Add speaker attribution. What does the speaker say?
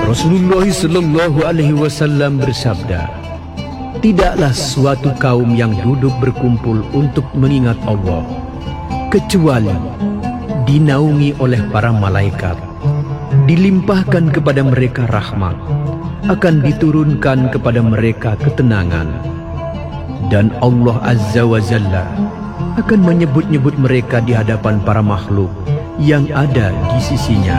Speaker 1: Rasulullah sallallahu alaihi wasallam bersabda, tidaklah suatu kaum yang duduk berkumpul untuk mengingat Allah kecuali dinaungi oleh para malaikat, dilimpahkan kepada mereka rahmat, akan diturunkan kepada mereka ketenangan, dan Allah Azza wa Jalla akan menyebut-nyebut mereka di hadapan para makhluk yang ada di sisinya.